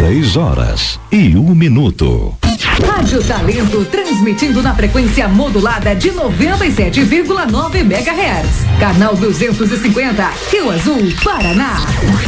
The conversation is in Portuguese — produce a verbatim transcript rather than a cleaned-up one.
dez horas e um minuto. Rádio Talento, transmitindo na frequência modulada de noventa e sete vírgula nove megahertz. Canal duzentos e cinquenta, Rio Azul, Paraná.